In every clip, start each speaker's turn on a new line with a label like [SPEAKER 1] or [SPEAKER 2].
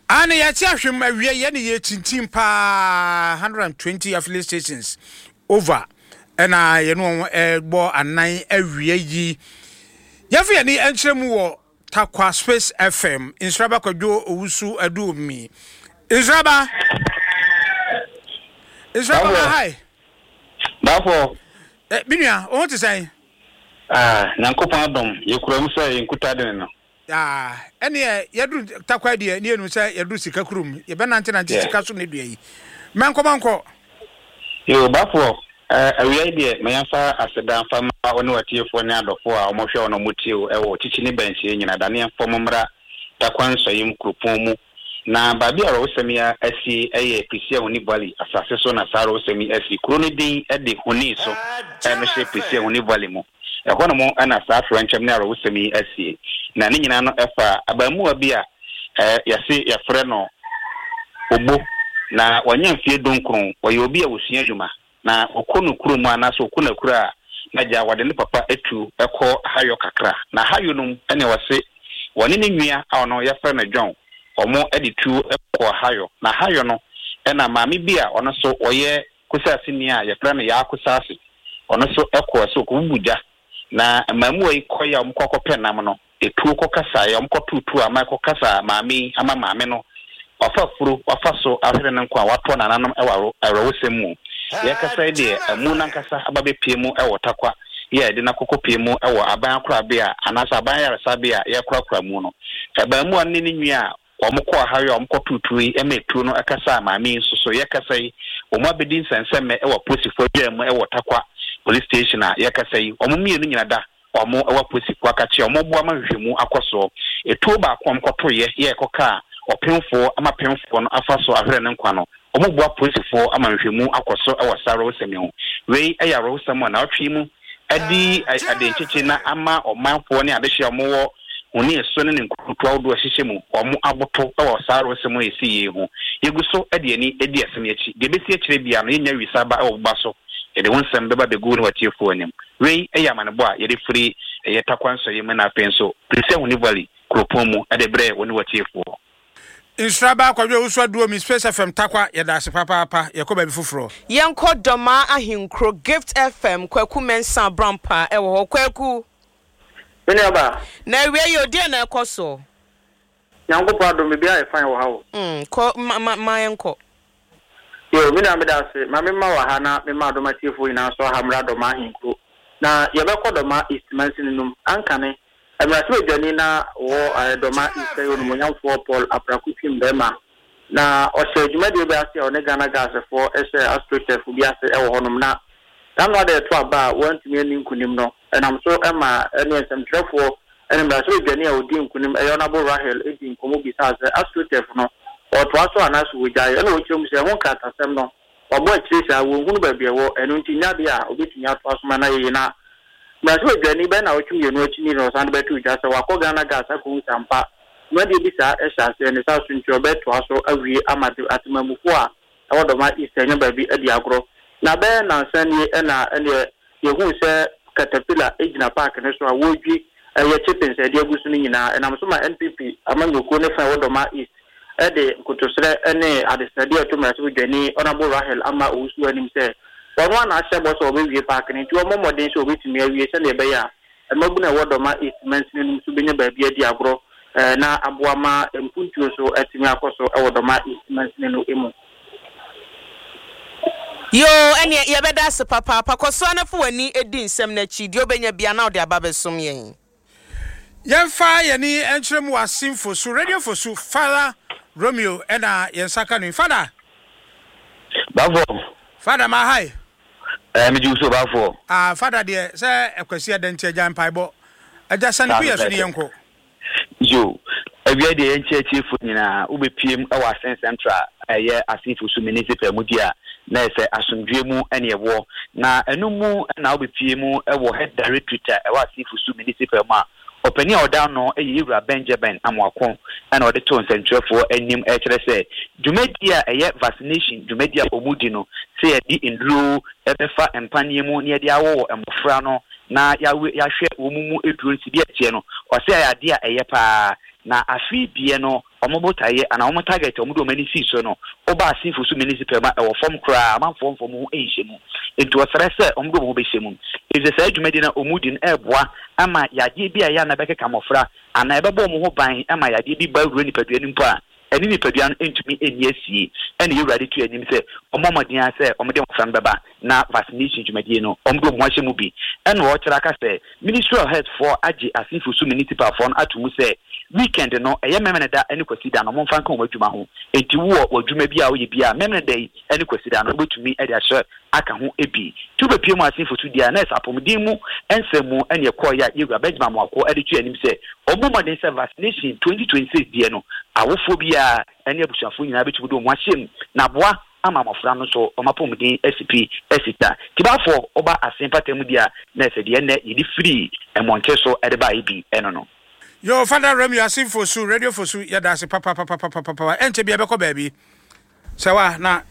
[SPEAKER 1] Ana ya ti ahwem awie ye ne ye tintim pa 120 affiliate stations over na ye no bo anan awie yi ya fe ni enkyeremu wo Takwa Space FM Insraba Kwadwo Owusu Aduomi Insraba hi
[SPEAKER 2] Bafo
[SPEAKER 1] Binua o want to say
[SPEAKER 2] Nyankopon adom yekura mu say nkuta den no
[SPEAKER 1] ene yadu Takwa de ne enu say yadu sika kurum ye benante na sika so ne dua yi manko
[SPEAKER 2] yo Bafo awie de meyanfa aseda fama ono watiefo ne adofo a omohwe ono mutio ewo tichini benchi nyina dane fomumra Takwa nsoyim krupon mu na babi a rosemia asi eye prisia oni valley asase so na saro osemi asi kroni din ede honi so no she prisia oni valley mu ekono mo ana sa franchem na rosemi asi na ne nyina no efa abamu abi a yase yafre no obo na wanya mfie donkron oye obi a wosua dwuma na okono kuromu anaso okona kura na ja wade ne papa etu ekọ hayo kakra na hayo no ene wase woni ne nwia a ono yafre na John omo editu ekọ hayo na hayo no ena maami bia ono so oye kusasi ni a yafre na ya kusasi ono so ekọ so kubuja na mamu ayi koya omkọ penam no etu kokasa ya omkọ tutu ama kokasa maami ama maami no wafafuru wafaso ahwere ne nkwa wato na nanom ewaro awosemu ye kasa ide amu na nkasa ababe piemu ewo Takwa ye de na kokọ piemu ewo aban akura bia anasa aban yaresa bia ye kura mu no abamu anne ne nwia omkọ hayo omkọ tutu emetu no akasa maami nsoso ye kasa yi omo abedin senseme ewo posifo dwam ewo Takwa police station a ye kasa yi omo mienu nyina da omo ewo posifo akachi omo bo amahwehwemu akoso etu ba akom koto ye koka opemfo ama pemfo no afaso ahwere ne nkwa no omugboa posifo ama nhwemu akoso ewasaro osemiho wei eyaro osemo na otwe mu adi adencheche na ama omanfo ne adehye omowo oni eso ne nkutu awdo ahyehyɛ mu omo aboto ewasaro osemo esi yehu yeguso adi ani edi asem achi de besi akire bia no yenya wisaba ewba so ede wonsem beba begu ne watiefo anim wei eyamanebo a yede firi Takwa nsoyim na penso prese honi valley kropomu ade bre woni watiefo
[SPEAKER 1] Insraba Kwadwo Owusu Aduomi Space FM Takwa yedase papa yekoba bi foforo
[SPEAKER 3] yenko doma ahinkro Gift FM kwaku mensa brampa ewo ho kwaku
[SPEAKER 4] Benaba
[SPEAKER 3] na wie yo de na ekoso
[SPEAKER 4] yanko pado me bia e fan wo hawo
[SPEAKER 3] ko ma yenko
[SPEAKER 4] yo mina me dase ma me ma wa ha na me ma doma tiefo ina so ha mra doma ahinkro na yebekọ doma istimansin num ankane Emrasiwe jani na wo doma ise yo numunyanfo Paul Aprakutim bema na oshe jumadi obi ase one Ghana gas for ese astrotef bi ase ewo honum na tamwa de to aba wantumi ani nkunim no enam so ema ene ensemtrefo ene emrasiwe jani a odi nkunim eyonabo Rahel edi nkomo bi sa ase astrotef no oto aso anaso wojai ene wochirum se ho katasem no obo akirisa wo hunu ba bia wo enu nti nya bia obetumi ato aso na ye na Masiwe jani bena ochumi yenu ochini no sand betu ujase wako Ghana gas aku sampa mwadi bisa esase ne sa suncho betu aso awie amati atimamufu a ewo doma istenye baby edi agro na be na nsani ene yehu se Caterpillar ejina park ne so a wodwi ye chippings edi agusu ni nyina enam so ma NPP amangoko ne fa ewo doma east ede kutosre ene adesade to Masiwe jani Honorable Rahel ama Owusu anim se One na shebo so be park ni to momodin so betumi awie se na be ya magu na wodoma eastment ni so benye ba bia di agro na aboama mpuntuo so atimi akoso wodoma eastment ni no emu
[SPEAKER 3] yo ene ye beda se papa koso na fo wani edi nsem na chi di obenya bia na ode ababesom yen
[SPEAKER 1] yemfa yeni entrem wasimfo so radio for so Father Romeo ena yensaka no Father
[SPEAKER 2] Bavo
[SPEAKER 1] Father ma hi
[SPEAKER 2] me juso Bavo
[SPEAKER 1] Father de say ekwasi adanti agyan paibo aja sanku yeso ni yenko
[SPEAKER 2] yo awia de enche fu nyina ubepiem ewa central eye asifu su municipal mudia na ese asundwe mu ene ewo na enumu na ubepiem ewo head director ewa asifu su municipal ma opani oda no eyira Benjamin Amwako na ode to nsentwefo enim ekere se dwumedia eye vaccination dwumedia omudi no se edi ndru ebefa empaniemu ne edi awo emfra no na yahwe omumu eduro sidi etie no ose ayade a eye pa na afi bie no omobotaye ana omo target omo do mani fi so no oba asifo so municipal ma e wo form kra amanfo mu ehye mu ento osrese omo do mo be hye mu eze sa adwumadi na omudi na eboa ama yade bi aya na beke kamofra ana ebebo mo ho ban ama yade bi ba wuro ni padua ni mpo a eni ni padua no entumi eni asie eni yewrade tu anim se omomodin ase omode mfran beba na vaccination dwumadi no omdo mo ahye mu bi eno wo kira ka se Ministry of Health for agi asifo so municipal for atumu se weekend no eye memene da eni kwasida no momfa nka omadwuma ho enti wo wadwuma bi a wo ye bi a memene da eni kwasida no obetumi e de ahye aka ho ebi tuba pie mu asifo so dia na sapomdin mu ensemu eni ekoya yewra Benjamin Mwako e de tu anim se omomodin se vaccination 2026 die no awofo bi a eni abusuafo nyina betu do mo ahyem na boa ama mafra no so omapomdin SCP esita kibafo oba asempatem dia na se de ne yidi free emonte so e de ba ibi eno no
[SPEAKER 1] Yo, Father Remy, asifo su radio for su ya dase papa ente bia beko baby. Sawa na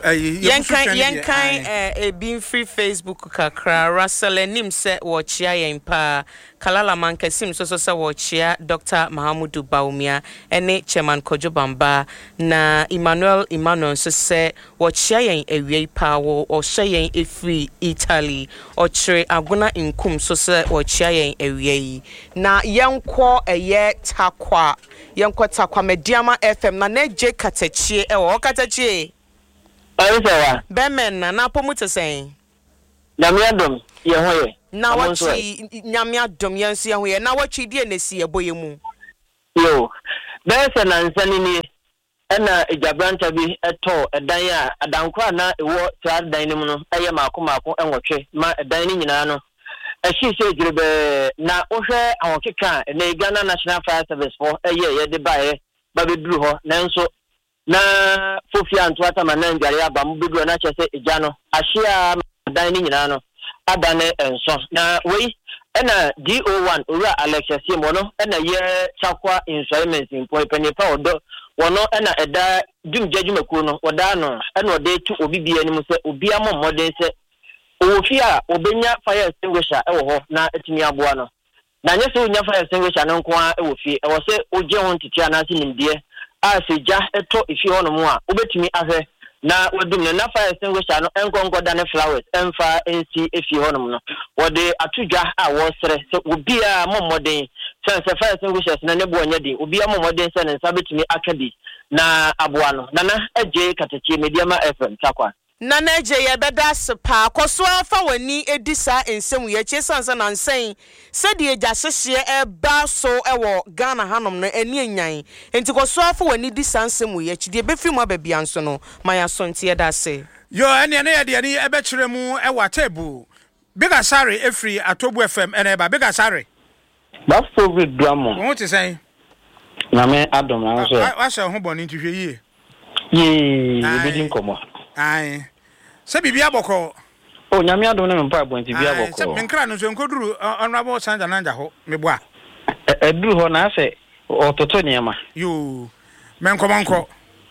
[SPEAKER 3] yankan being free Facebook kakra Russell nim se wo chia yen pa Kalala manka sim so wo chia Dr. Mahamudu Baumia ene Chairman Kojo Bamba na Emmanuel so se wo chia yen ewie pa wo o hye yen efri Italy o chire aguna inkum so se wo chia yen ewie na yenko eye takwa Mediama FM na neje katachie ewo katachie
[SPEAKER 5] Ayiwa
[SPEAKER 3] bemen na pomuto sen
[SPEAKER 5] Nyamiadom ye hoye
[SPEAKER 3] na wachi nyamiadom yenso ye hoye na wachi die nesi eboye mu
[SPEAKER 5] yo bese na nsani ni ena ejabranta bi eto edan a adankwa na ewo tra dan ni mu no eye maako enwotwe ma edan ni nyina no ehihye girebe na ohwe awokeka na Ghana National Fire Service for ye de bae ba beduru ho nanso na fofia nto atama na ndware aba mu beduru na chese eja no ahia dan ni nyina no adane enso na wei ena DO1 ora Alexia Simo no ena ye chakwa insurance employee penipa odo wono ena eda djumjajumekuru no oda no ena ode tu obibi anim se obi amomode se ofia obenya fire extinguisher ewo ho na etimi aboa no na nyese onya fire extinguisher no nko a ewo fie ewo se oje ho ntiti anase nimdie a seja eto ifi ho no mu a obetimi ahwe na wadum na fire extinguisher no enkonko da ne flowers emfa ensi efi ho no no wode atudwa a wo sere se obi a mommoden sense fire extinguishers na ne bo anya din obi a mommoden se ne nsa betimi akadi na aboa no na eje katachi Mediama FM takwa
[SPEAKER 3] na neje ye beda sepa koso afa wani edisa ensem ye chesansa na nsen sedi eja hyehye eba so ewo Ghana hanom no eni enyan enti koso afa wani disa ensem ye chide befi mu ababia nso no maya sonte ye da se
[SPEAKER 1] yo ene ne ye de ani ebe kire mu ewa table Bigger Sorry efri Atobu FM ene ba Bigger Sorry
[SPEAKER 5] ba favorite drama
[SPEAKER 1] won ti sen
[SPEAKER 5] na me adom na so
[SPEAKER 1] wa sha ho boni ti hwe
[SPEAKER 5] ye bidin komo
[SPEAKER 1] ai se bibia boko
[SPEAKER 5] o nyame adom na mpa abonti bia boko
[SPEAKER 1] se menkra no so enkoduru honorable Sanja Nanja ho meboa
[SPEAKER 5] eduru ho na se ototo niema
[SPEAKER 1] yo menkomanko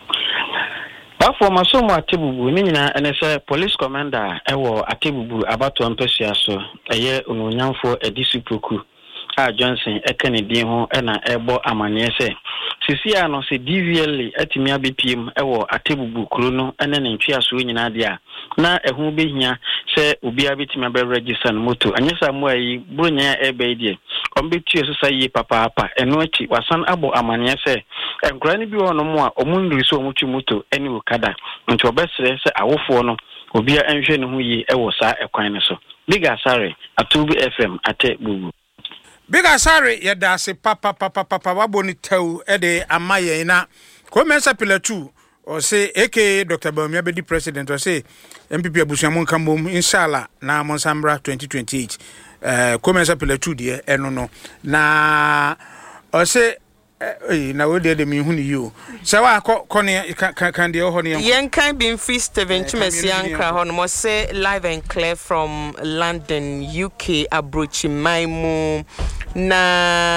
[SPEAKER 5] bafo masomo Atebubu ni nyina ene se police commander ewo Atebubu abato mpesua so eye ononyamfo edisipoku a Johnson ekenedi ho ena ebo amane se sisia no se DVL atimi abepiem ewo Atebubu kro no ene ne ntwea so nyina de a na ehu behia se obi abetimi abe register no moto anyesa mu ayi bronya ebe die ombetue so sayi papa eno achi wasan abo amane se enkura ni bi wono mu a omunduri so omutwi moto eni okada nti obesere se awofo no obi a enhwe ne ho yi ewo sa ekwan ne so Bigger Sorry Atobu FM Atebubu
[SPEAKER 1] Bigger Sorry ye da se papa waboni tew e de amaye na ko mensa pilatu o se aka Dr. Baumia be di president o se MPP abusuamu nkambom inshallah na Monsambra 2028 ko mensa pilatu de eno no na o se na we de me hu ni yo se wa ko ne kan de ho ne
[SPEAKER 3] yen kan bin free Steven Chimesi ankra ho no mo say live and clear from London UK Abrochi Maimu na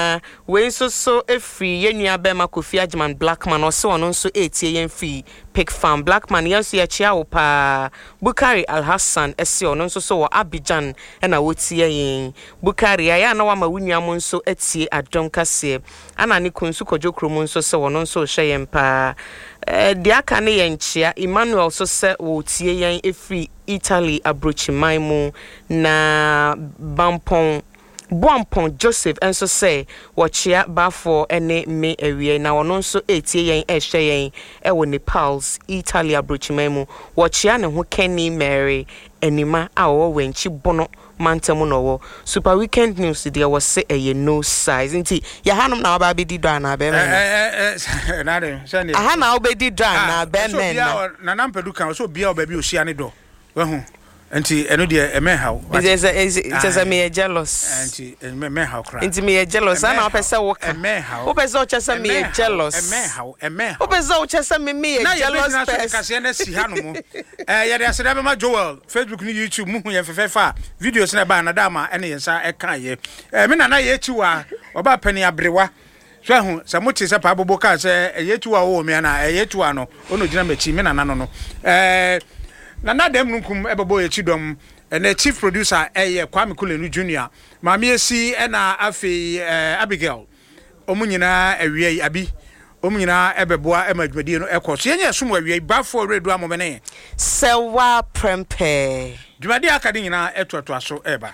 [SPEAKER 3] we so efri yenua bema Kofi Agyeman Blackman ose ono nso etie yen fi Pig Farm Blackman yenso ye chia wo pa Bukari Alhassan ese ono nso so wo Abidjan na wotie yen Bukari ya na wa ma wunua mo nso etie adom kase ana ne kunsu kodwokro mo nso se ono nso hye yen pa dia ka ne yen chia Emmanuel so se wo tie yen efri Italy abrochiman mu na Boampon Joseph enso say wachia bafo ene me ewie na wono nso etie yen ehwe yen ewo Nepal's Italy abrochiman mu wachia ne ho Kenny Mary enima a wo wenchi bono mantemu no wo Super Weekend News dia was say eye no size nti ya hanom na ba be di do na be men
[SPEAKER 1] na de send it
[SPEAKER 3] aha na obedi do na be men
[SPEAKER 1] na nampadu kan so bia oba bi ohia ne do wehu nti eno de emehaw
[SPEAKER 3] it's a me jealous
[SPEAKER 1] nti emehaw kra
[SPEAKER 3] nti me jealous ana opese wo ka
[SPEAKER 1] emehaw
[SPEAKER 3] opese o chese me jealous
[SPEAKER 1] emehaw
[SPEAKER 3] opese o chese me jealous
[SPEAKER 1] person kase na si hanom ye de aseda be ma Joel Facebook ni YouTube mu hu ye fefefa videos na ba na dama ene yensa e kan ye me na ye chiwa oba pani abrewa so hu se mo che se pa bobo ka se ye chiwa wo me na ye chiwa no ono gina machi me na no na dem nkum ebebo ye chidom na chief producer Kwame Kulenu Junior Mami esi na afi Abigail omunyina awie abi omunyina ebeboa emadwadi no ekoso yenye som awie bafo redu amomene
[SPEAKER 3] sewa prempe
[SPEAKER 1] dwadi akade nyina etoto aso eba.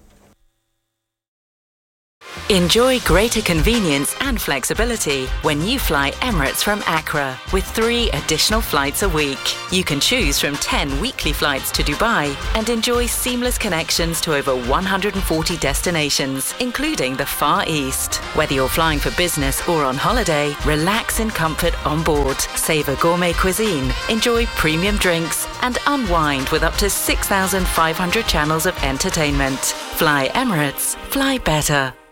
[SPEAKER 6] Enjoy greater convenience and flexibility when you fly Emirates from Accra with 3 additional flights a week. You can choose from 10 weekly flights to Dubai and enjoy seamless connections to over 140 destinations, including the Far East. Whether you're flying for business or on holiday, relax in comfort on board, savor gourmet cuisine, enjoy premium drinks, and unwind with up to 6,500 channels of entertainment. Fly Emirates, fly better.